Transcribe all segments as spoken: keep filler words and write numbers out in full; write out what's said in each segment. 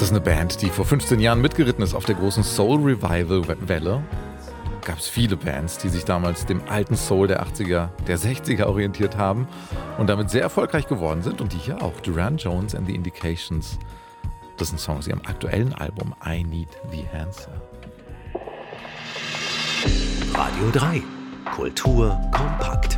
Das ist eine Band, die vor fünfzehn Jahren mitgeritten ist auf der großen Soul-Revival-Welle. Gab es viele Bands, die sich damals dem alten Soul der achtziger, der sechziger orientiert haben und damit sehr erfolgreich geworden sind. Und die hier auch, Durand Jones and the Indications. Das ist ein Song aus ihrem aktuellen Album I Need the Answer. Radio drei. Kultur kompakt.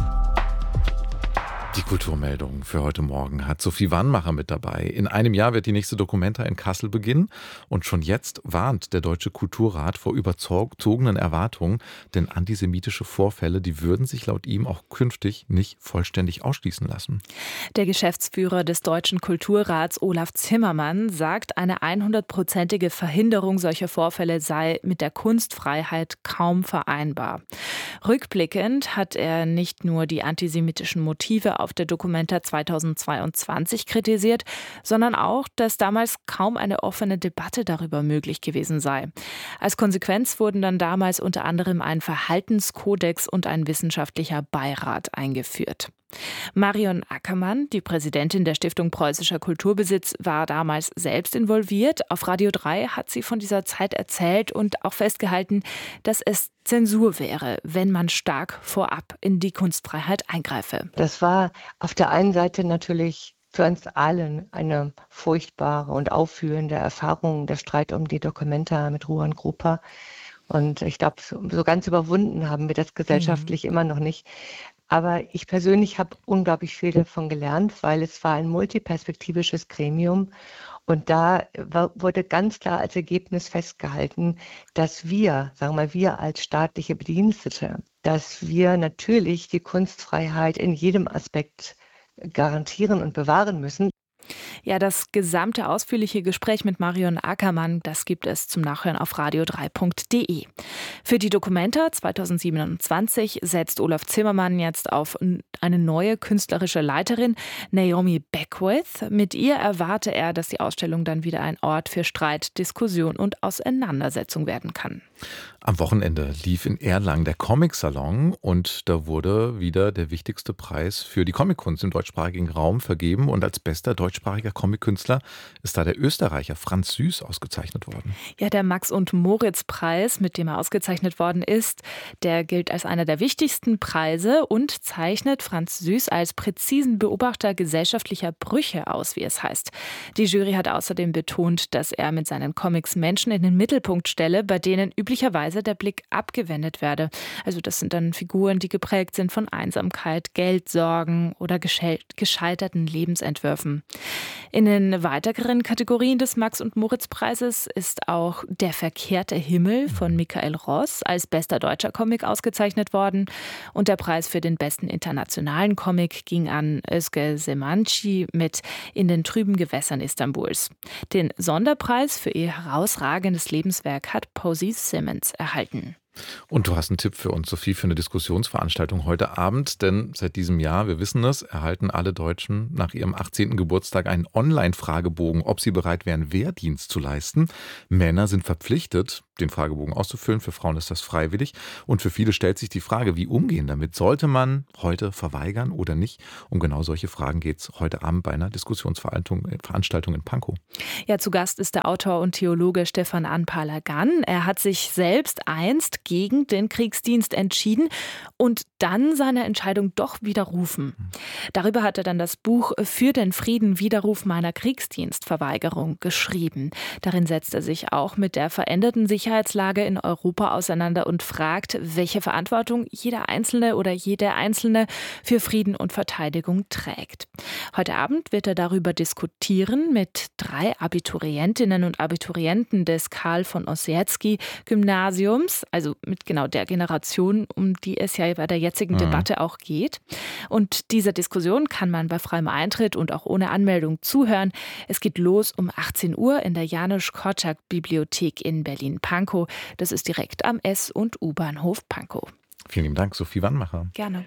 Die Kulturmeldung für heute Morgen hat Sophie Wannmacher mit dabei. In einem Jahr wird die nächste Documenta in Kassel beginnen und schon jetzt warnt der Deutsche Kulturrat vor überzogenen Erwartungen, denn antisemitische Vorfälle, die würden sich laut ihm auch künftig nicht vollständig ausschließen lassen. Der Geschäftsführer des Deutschen Kulturrats, Olaf Zimmermann, sagt, eine hundertprozentige Verhinderung solcher Vorfälle sei mit der Kunstfreiheit kaum vereinbar. Rückblickend hat er nicht nur die antisemitischen Motive auf der Documenta zweitausendzweiundzwanzig kritisiert, sondern auch, dass damals kaum eine offene Debatte darüber möglich gewesen sei. Als Konsequenz wurden dann damals unter anderem ein Verhaltenskodex und ein wissenschaftlicher Beirat eingeführt. Marion Ackermann, die Präsidentin der Stiftung Preußischer Kulturbesitz, war damals selbst involviert. Auf Radio drei hat sie von dieser Zeit erzählt und auch festgehalten, dass es Zensur wäre, wenn man stark vorab in die Kunstfreiheit eingreife. Das war auf der einen Seite natürlich für uns allen eine furchtbare und auffühlende Erfahrung, der Streit um die Documenta mit Ruan Grupa. Und ich glaube, so, so ganz überwunden haben wir das gesellschaftlich mhm. immer noch nicht. Aber ich persönlich habe unglaublich viel davon gelernt, weil es war ein multiperspektivisches Gremium. Und da war, wurde ganz klar als Ergebnis festgehalten, dass wir, sagen wir mal, wir als staatliche Bedienstete, dass wir natürlich die Kunstfreiheit in jedem Aspekt garantieren und bewahren müssen. Ja, das gesamte ausführliche Gespräch mit Marion Ackermann, das gibt es zum Nachhören auf radio drei punkt de. Für die Documenta zweitausendsiebenundzwanzig setzt Olaf Zimmermann jetzt auf eine neue künstlerische Leiterin, Naomi Beckwith. Mit ihr erwarte er, dass die Ausstellung dann wieder ein Ort für Streit, Diskussion und Auseinandersetzung werden kann. Am Wochenende lief in Erlangen der Comic-Salon und da wurde wieder der wichtigste Preis für die Comickunst im deutschsprachigen Raum vergeben und als bester deutschsprachiger Comic-Künstler ist da der Österreicher Franz Süß ausgezeichnet worden. Ja, der Max- und Moritz-Preis, mit dem er ausgezeichnet worden ist, der gilt als einer der wichtigsten Preise und zeichnet Franz Süß als präzisen Beobachter gesellschaftlicher Brüche aus, wie es heißt. Die Jury hat außerdem betont, dass er mit seinen Comics Menschen in den Mittelpunkt stelle, bei denen üblicherweise der Blick abgewendet werde. Also das sind dann Figuren, die geprägt sind von Einsamkeit, Geldsorgen oder gescheiterten Lebensentwürfen. In den weiteren Kategorien des Max- und Moritz-Preises ist auch Der verkehrte Himmel von Michael Ross als bester deutscher Comic ausgezeichnet worden. Und der Preis für den besten internationalen Comic ging an Özge Semanci mit In den trüben Gewässern Istanbuls. Den Sonderpreis für ihr herausragendes Lebenswerk hat Posey Simmons erhalten. Und du hast einen Tipp für uns, Sophie, für eine Diskussionsveranstaltung heute Abend, denn seit diesem Jahr, wir wissen es, erhalten alle Deutschen nach ihrem achtzehnten Geburtstag einen Online-Fragebogen, ob sie bereit wären, Wehrdienst zu leisten. Männer sind verpflichtet, den Fragebogen auszufüllen, für Frauen ist das freiwillig und für viele stellt sich die Frage, wie umgehen damit? Sollte man heute verweigern oder nicht? Um genau solche Fragen geht es heute Abend bei einer Diskussionsveranstaltung in Pankow. Ja, zu Gast ist der Autor und Theologe Stefan Anpalagan. Er hat sich selbst einst gegen den Kriegsdienst entschieden und dann seine Entscheidung doch widerrufen. Darüber hat er dann das Buch Für den Frieden Widerruf meiner Kriegsdienstverweigerung geschrieben. Darin setzt er sich auch mit der veränderten Sicherheitslage in Europa auseinander und fragt, welche Verantwortung jeder Einzelne oder jede Einzelne für Frieden und Verteidigung trägt. Heute Abend wird er darüber diskutieren mit drei Abiturientinnen und Abiturienten des Karl von Ossietzky Gymnasiums, also mit genau der Generation, um die es ja bei der jetzigen mhm. Debatte auch geht. Und dieser Diskussion kann man bei freiem Eintritt und auch ohne Anmeldung zuhören. Es geht los um achtzehn Uhr in der Janusz-Korczak-Bibliothek in Berlin-Pankow. Das ist direkt am S- und U-Bahnhof Pankow. Vielen lieben Dank, Sophie Wannmacher. Gerne.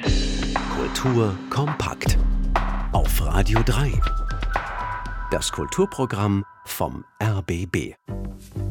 Kultur kompakt auf Radio drei. Das Kulturprogramm vom R B B.